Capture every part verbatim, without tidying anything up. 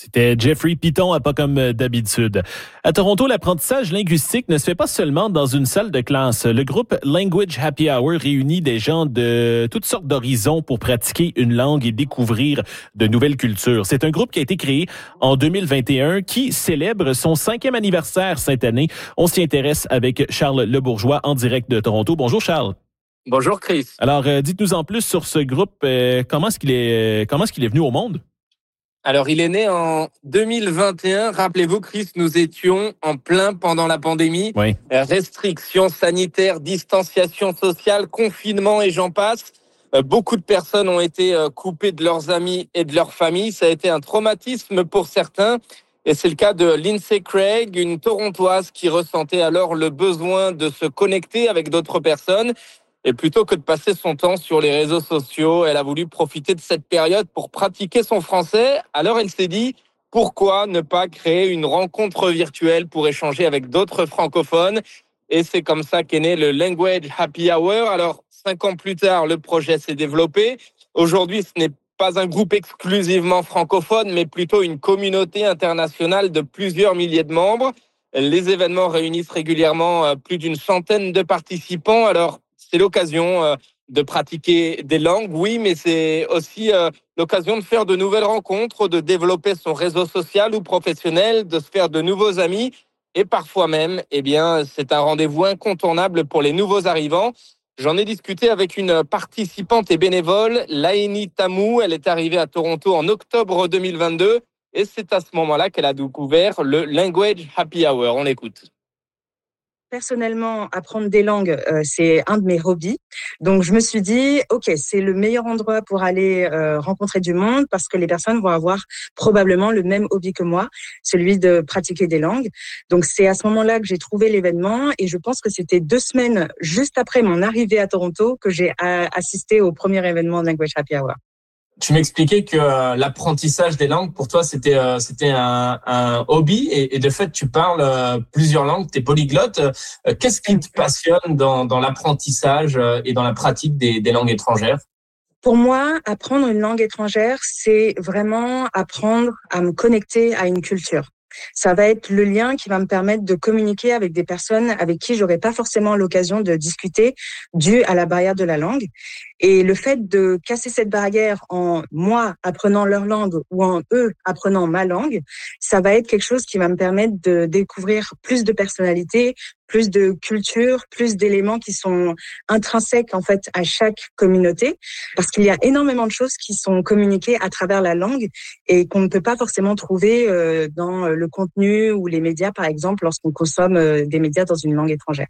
C'était Jeffrey Piton, à pas comme d'habitude. À Toronto, l'apprentissage linguistique ne se fait pas seulement dans une salle de classe. Le groupe Language Happy Hour réunit des gens de toutes sortes d'horizons pour pratiquer une langue et découvrir de nouvelles cultures. C'est un groupe qui a été créé en deux mille vingt et un qui célèbre son cinquième anniversaire cette année. On s'y intéresse avec Charles Lebourgeois en direct de Toronto. Bonjour Charles. Bonjour Chris. Alors, euh, dites-nous en plus sur ce groupe. Euh, comment est-ce qu'il est, comment est-ce qu'il est venu au monde? Alors, il est né en deux mille vingt et un. Rappelez-vous, Chris, nous étions en plein pendant la pandémie. Oui. Restrictions sanitaires, distanciation sociale, confinement et j'en passe. Euh, beaucoup de personnes ont été euh, coupées de leurs amis et de leurs familles. Ça a été un traumatisme pour certains. Et c'est le cas de Lindsay Craig, une Torontoise qui ressentait alors le besoin de se connecter avec d'autres personnes. Et plutôt que de passer son temps sur les réseaux sociaux, elle a voulu profiter de cette période pour pratiquer son français. Alors elle s'est dit, pourquoi ne pas créer une rencontre virtuelle pour échanger avec d'autres francophones? Et c'est comme ça qu'est né le Language Happy Hour. Alors, cinq ans plus tard, le projet s'est développé. Aujourd'hui, ce n'est pas un groupe exclusivement francophone, mais plutôt une communauté internationale de plusieurs milliers de membres. Les événements réunissent régulièrement plus d'une centaine de participants. Alors, c'est l'occasion de pratiquer des langues, oui, mais c'est aussi l'occasion de faire de nouvelles rencontres, de développer son réseau social ou professionnel, de se faire de nouveaux amis. Et parfois même, eh bien, c'est un rendez-vous incontournable pour les nouveaux arrivants. J'en ai discuté avec une participante et bénévole, Laini Tamou. Elle est arrivée à Toronto en octobre deux mille vingt-deux. Et c'est à ce moment-là qu'elle a découvert le Language Happy Hour. On l'écoute. Personnellement, apprendre des langues, euh, c'est un de mes hobbies. Donc, je me suis dit, OK, c'est le meilleur endroit pour aller euh, rencontrer du monde parce que les personnes vont avoir probablement le même hobby que moi, celui de pratiquer des langues. Donc, c'est à ce moment-là que j'ai trouvé l'événement et je pense que c'était deux semaines juste après mon arrivée à Toronto que j'ai a- assisté au premier événement Language Happy Hour. Tu m'expliquais que euh, l'apprentissage des langues, pour toi, c'était euh, c'était un, un hobby et, et de fait, tu parles euh, plusieurs langues, tu es polyglotte. Euh, qu'est-ce qui te passionne dans, dans l'apprentissage euh, et dans la pratique des, des langues étrangères? Pour moi, apprendre une langue étrangère, c'est vraiment apprendre à me connecter à une culture. Ça va être le lien qui va me permettre de communiquer avec des personnes avec qui j'aurais pas forcément l'occasion de discuter dû à la barrière de la langue. Et le fait de casser cette barrière en moi apprenant leur langue ou en eux apprenant ma langue, ça va être quelque chose qui va me permettre de découvrir plus de personnalités, plus de culture, plus d'éléments qui sont intrinsèques en fait à chaque communauté, parce qu'il y a énormément de choses qui sont communiquées à travers la langue et qu'on ne peut pas forcément trouver euh, dans le contenu ou les médias, par exemple, lorsqu'on consomme euh, des médias dans une langue étrangère.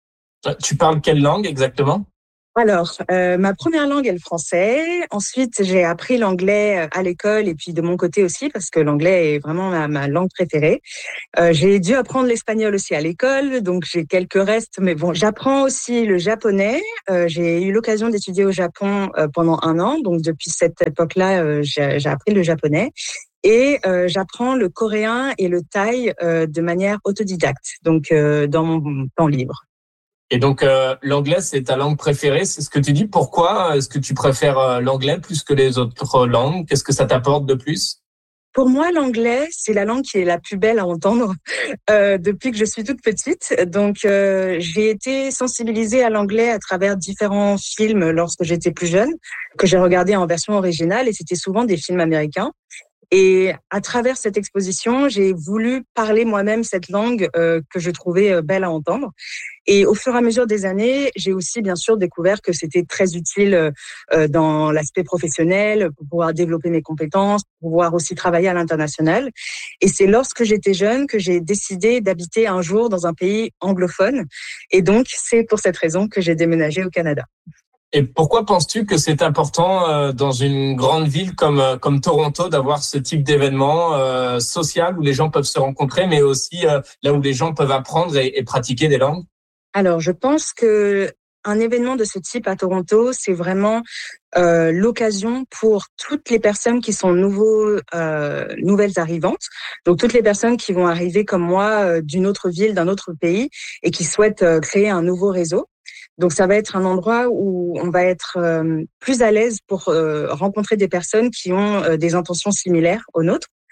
Tu parles quelle langue exactement? Alors, euh, ma première langue est le français. Ensuite, j'ai appris l'anglais à l'école et puis de mon côté aussi parce que l'anglais est vraiment ma, ma langue préférée. Euh, j'ai dû apprendre l'espagnol aussi à l'école, donc j'ai quelques restes. Mais bon, j'apprends aussi le japonais. Euh, j'ai eu l'occasion d'étudier au Japon euh, pendant un an, donc depuis cette époque-là, euh, j'ai, j'ai appris le japonais. Et euh, j'apprends le coréen et le thaï euh, de manière autodidacte, donc euh, dans mon temps libre. Et donc, euh, l'anglais, c'est ta langue préférée, c'est ce que tu dis. Pourquoi est-ce que tu préfères euh, l'anglais plus que les autres langues? Qu'est-ce que ça t'apporte de plus? Pour moi, l'anglais, c'est la langue qui est la plus belle à entendre euh, depuis que je suis toute petite. Donc, euh, j'ai été sensibilisée à l'anglais à travers différents films lorsque j'étais plus jeune, que j'ai regardé en version originale, et c'était souvent des films américains. Et à travers cette exposition, j'ai voulu parler moi-même cette langue euh, que je trouvais euh, belle à entendre. Et au fur et à mesure des années, j'ai aussi bien sûr découvert que c'était très utile euh, dans l'aspect professionnel, pour pouvoir développer mes compétences, pour pouvoir aussi travailler à l'international. Et c'est lorsque j'étais jeune que j'ai décidé d'habiter un jour dans un pays anglophone. Et donc, c'est pour cette raison que j'ai déménagé au Canada. Et pourquoi penses-tu que c'est important euh, dans une grande ville comme euh, comme Toronto d'avoir ce type d'événement euh, social où les gens peuvent se rencontrer, mais aussi euh, là où les gens peuvent apprendre et, et pratiquer des langues? Alors, je pense que un événement de ce type à Toronto, c'est vraiment euh, l'occasion pour toutes les personnes qui sont nouveaux, euh, nouvelles arrivantes, donc toutes les personnes qui vont arriver comme moi euh, d'une autre ville, d'un autre pays et qui souhaitent euh, créer un nouveau réseau. Donc, ça va être un endroit où on va être euh, plus à l'aise pour euh, rencontrer des personnes qui ont euh, des intentions similaires aux nôtres.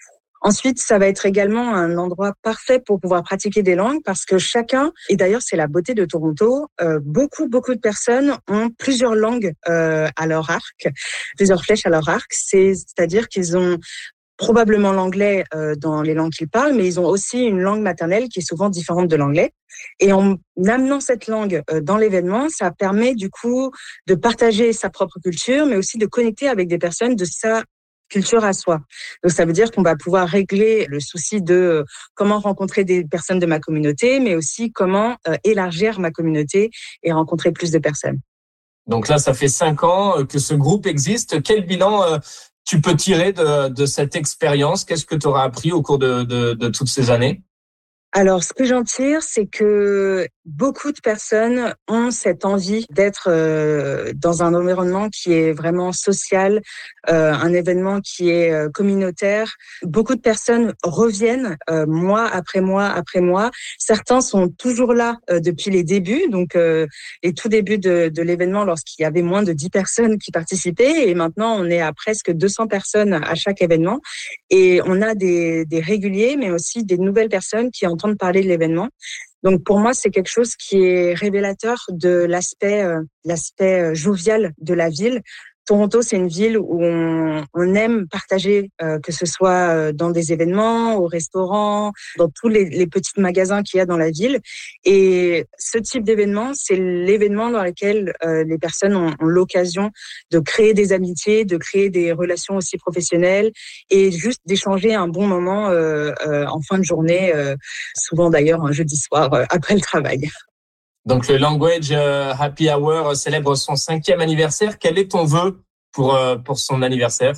Ensuite, ça va être également un endroit parfait pour pouvoir pratiquer des langues parce que chacun, et d'ailleurs c'est la beauté de Toronto, euh, beaucoup beaucoup de personnes ont plusieurs langues euh, à leur arc, plusieurs flèches à leur arc. C'est, c'est-à-dire qu'ils ont probablement l'anglais euh, dans les langues qu'ils parlent, mais ils ont aussi une langue maternelle qui est souvent différente de l'anglais. Et en amenant cette langue euh, dans l'événement, ça permet du coup de partager sa propre culture, mais aussi de connecter avec des personnes de sa culture à soi. Donc ça veut dire qu'on va pouvoir régler le souci de euh, comment rencontrer des personnes de ma communauté, mais aussi comment euh, élargir ma communauté et rencontrer plus de personnes. Donc là, ça fait cinq ans que ce groupe existe. Quel bilan euh, tu peux tirer de, de cette expérience? Qu'est-ce que tu auras appris au cours de, de, de toutes ces années? Alors, ce que j'en tire, c'est que beaucoup de personnes ont cette envie d'être euh, dans un environnement qui est vraiment social, euh, un événement qui est euh, communautaire. Beaucoup de personnes reviennent euh, mois après mois après mois. Certains sont toujours là euh, depuis les débuts, donc euh, les tout débuts de, de l'événement lorsqu'il y avait moins de dix personnes qui participaient. Et maintenant, on est à presque deux cents personnes à chaque événement. Et on a des, des réguliers, mais aussi des nouvelles personnes qui entendent parler de l'événement. Donc pour moi, c'est quelque chose qui est révélateur de l'aspect euh, l'aspect jovial de la ville. Toronto, c'est une ville où on, on aime partager, euh, que ce soit dans des événements, au restaurant, dans tous les, les petits magasins qu'il y a dans la ville. Et ce type d'événement, c'est l'événement dans lequel euh, les personnes ont, ont l'occasion de créer des amitiés, de créer des relations aussi professionnelles et juste d'échanger un bon moment euh, euh, en fin de journée, euh, souvent d'ailleurs un jeudi soir euh, après le travail. Donc, le Language Happy Hour célèbre son cinquième anniversaire. Quel est ton vœu pour, pour son anniversaire?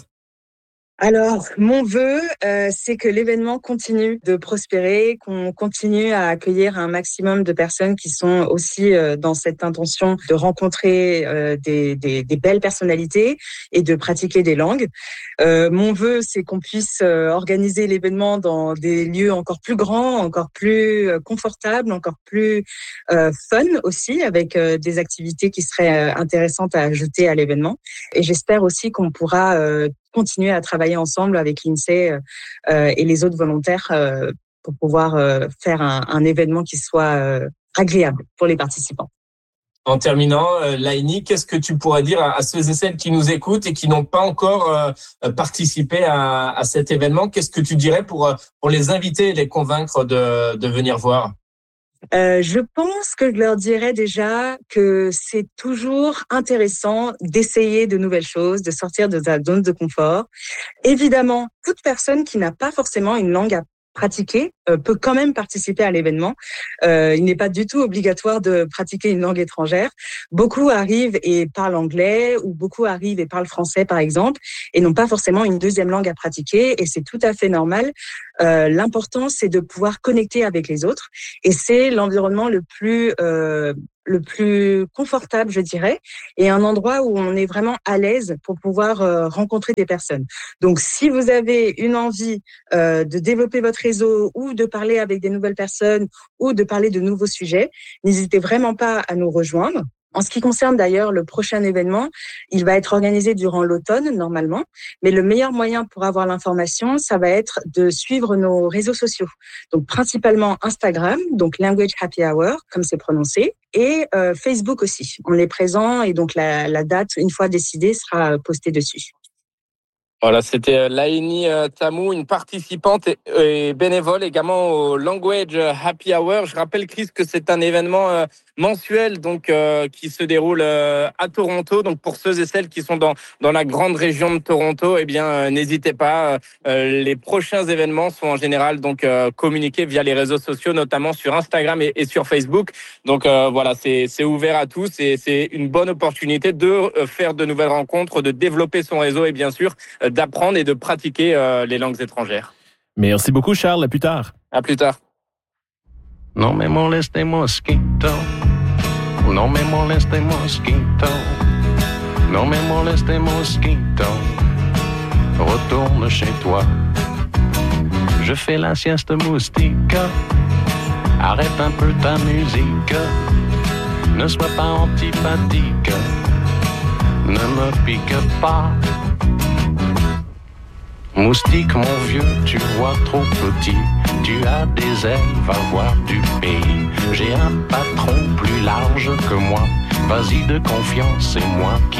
Alors, mon vœu, euh, c'est que l'événement continue de prospérer, qu'on continue à accueillir un maximum de personnes qui sont aussi euh, dans cette intention de rencontrer euh, des, des, des belles personnalités et de pratiquer des langues. Euh, mon vœu, c'est qu'on puisse euh, organiser l'événement dans des lieux encore plus grands, encore plus euh, confortables, encore plus euh, fun aussi, avec euh, des activités qui seraient euh, intéressantes à ajouter à l'événement. Et j'espère aussi qu'on pourra euh, continuer à travailler ensemble avec l'I N S E E euh, et les autres volontaires euh, pour pouvoir euh, faire un, un événement qui soit euh, agréable pour les participants. En terminant, euh, Laini, qu'est-ce que tu pourrais dire à, à ceux et celles qui nous écoutent et qui n'ont pas encore euh, participé à, à cet événement? Qu'est-ce que tu dirais pour, pour les inviter et les convaincre de, de venir voir? Euh, je pense que je leur dirais déjà que c'est toujours intéressant d'essayer de nouvelles choses, de sortir de sa zone de confort. Évidemment, toute personne qui n'a pas forcément une langue à pratiquer euh, peut quand même participer à l'événement. Euh, il n'est pas du tout obligatoire de pratiquer une langue étrangère. Beaucoup arrivent et parlent anglais ou beaucoup arrivent et parlent français, par exemple, et n'ont pas forcément une deuxième langue à pratiquer, et c'est tout à fait normal. Euh, l'important, c'est de pouvoir connecter avec les autres, et c'est l'environnement le plus euh, le plus confortable, je dirais, et un endroit où on est vraiment à l'aise pour pouvoir euh, rencontrer des personnes. Donc, si vous avez une envie euh, de développer votre réseau ou de parler avec des nouvelles personnes ou de parler de nouveaux sujets, n'hésitez vraiment pas à nous rejoindre. En ce qui concerne d'ailleurs le prochain événement, il va être organisé durant l'automne normalement, mais le meilleur moyen pour avoir l'information, ça va être de suivre nos réseaux sociaux. Donc principalement Instagram, donc Language Happy Hour, comme c'est prononcé, et euh, Facebook aussi. On est présent et donc la, la date, une fois décidée, sera postée dessus. Voilà, c'était Laini Tamou, une participante et bénévole également au Language Happy Hour. Je rappelle, Chris, que c'est un événement mensuel donc euh, qui se déroule euh, à Toronto. Donc pour ceux et celles qui sont dans dans la grande région de Toronto, eh bien euh, n'hésitez pas. Euh, les prochains événements sont en général donc euh, communiqués via les réseaux sociaux, notamment sur Instagram et, et sur Facebook. Donc euh, voilà, c'est c'est ouvert à tous et c'est une bonne opportunité de euh, faire de nouvelles rencontres, de développer son réseau et bien sûr euh, d'apprendre et de pratiquer euh, les langues étrangères. Merci beaucoup, Charles. À plus tard. À plus tard. No me moleste mosquito, no me moleste mosquito, no me moleste mosquito, retourne chez toi. Je fais la sieste moustique, arrête un peu ta musique, ne sois pas antipathique, ne me pique pas. Moustique, mon vieux, tu vois trop petit. Tu as des ailes, va voir du pays. J'ai un patron plus large que moi. Vas-y de confiance, c'est moi qui